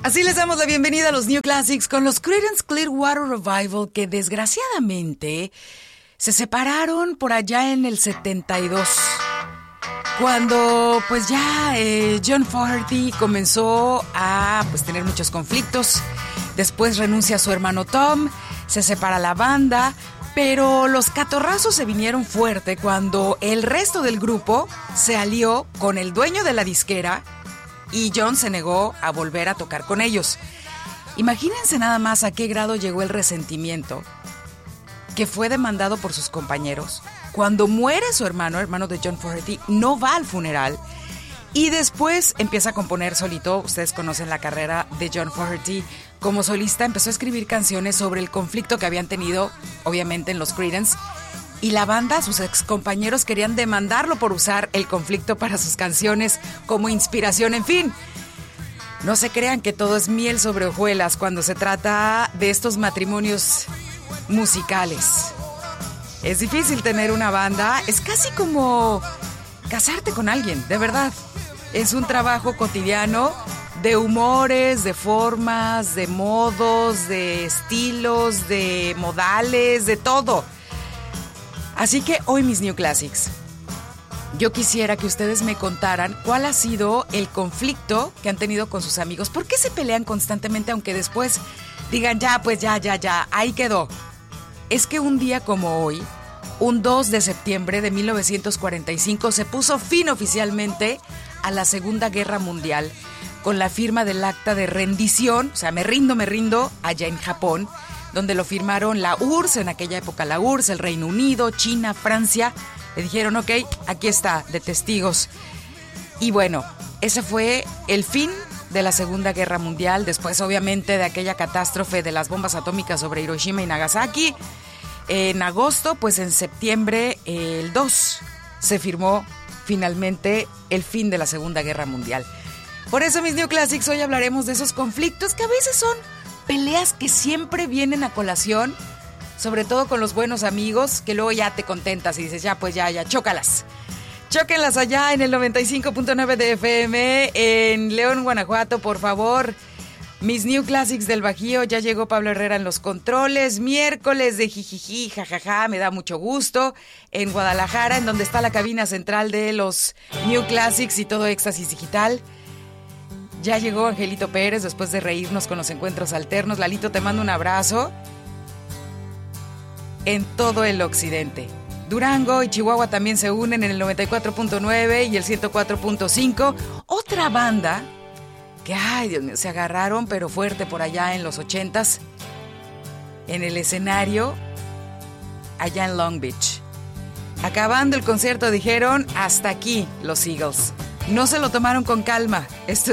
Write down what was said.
Así les damos la bienvenida a los New Classics con los Creedence Clearwater Revival, que desgraciadamente se separaron por allá en el 72. Cuando pues ya John Fogerty comenzó a tener muchos conflictos. Después renuncia a su hermano Tom, se separa la banda, pero los catorrazos se vinieron fuerte cuando el resto del grupo se alió con el dueño de la disquera y John se negó a volver a tocar con ellos. Imagínense nada más a qué grado llegó el resentimiento, que fue demandado por sus compañeros. Cuando muere su hermano de John Fogerty, no va al funeral y después empieza a componer solito. Ustedes conocen la carrera de John Fogerty como solista. Empezó a escribir canciones sobre el conflicto que habían tenido, obviamente, en los Creedence. Y la banda, sus excompañeros, querían demandarlo por usar el conflicto para sus canciones como inspiración. En fin, no se crean que todo es miel sobre hojuelas cuando se trata de estos matrimonios musicales. Es difícil tener una banda, es casi como casarte con alguien, de verdad. Es un trabajo cotidiano de humores, de formas, de modos, de estilos, de modales, de todo. Así que hoy, mis New Classics, yo quisiera que ustedes me contaran cuál ha sido el conflicto que han tenido con sus amigos. ¿Por qué se pelean constantemente aunque después digan ya, ahí quedó? Es que un día como hoy, un 2 de septiembre de 1945, se puso fin oficialmente a la Segunda Guerra Mundial con la firma del acta de rendición, o sea, me rindo, allá en Japón, donde lo firmaron la URSS, en aquella época la URSS, el Reino Unido, China, Francia. Le dijeron, ok, aquí está, de testigos. Y bueno, ese fue el fin de la Segunda Guerra Mundial, después obviamente de aquella catástrofe de las bombas atómicas sobre Hiroshima y Nagasaki. En agosto, pues en septiembre, el 2, se firmó finalmente el fin de la Segunda Guerra Mundial. Por eso, mis New Classics, hoy hablaremos de esos conflictos que a veces son peleas que siempre vienen a colación, sobre todo con los buenos amigos, que luego ya te contentas y dices, ya, chócalas. Chóquenlas allá en el 95.9 de FM, en León, Guanajuato, por favor. Mis New Classics del Bajío, ya llegó Pablo Herrera en los controles. Miércoles de jijiji, jajaja, me da mucho gusto. En Guadalajara, en donde está la cabina central de los New Classics y todo Éxtasis Digital. Ya llegó Angelito Pérez después de reírnos con los encuentros alternos. Lalito, te mando un abrazo. En todo el occidente. Durango y Chihuahua también se unen en el 94.9 y el 104.5. Otra banda que, ay Dios mío, se agarraron pero fuerte por allá en los 80s. En el escenario, allá en Long Beach. Acabando el concierto dijeron, hasta aquí los Eagles. No se lo tomaron con calma. Esto